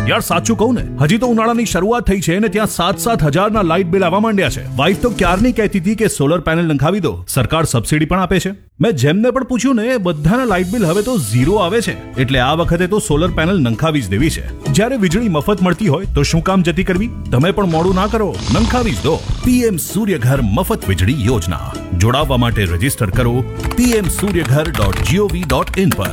યાર સાચું કહું ને, હજી તો ઉનાળાની શરૂઆત થઈ છે ને ત્યાં 7,000 ના લાઇટ બિલ આવવા માંડ્યા છે. વાઈફ તો ક્યારની કહેતી હતી કે સોલર પેનલ નંખાવી દો, સરકાર સબસિડી પણ આપે છે. મેં જેમને પણ પૂછ્યું ને બધાના લાઇટ બિલ હવે તો 0 આવે છે. એટલે આ વખતે તો સોલર પેનલ નંખાવી જ દેવી છે. જ્યારે વીજળી મફત મળતી હોય તો શું કામ જતી કરવી? તમે પણ મોડું ના કરો, નંખાવી જ દો. PM સૂર્યઘર મફત વીજળી યોજના. જોડાવા માટે રજીસ્ટર કરો pmsuryaghar.gov.in પર.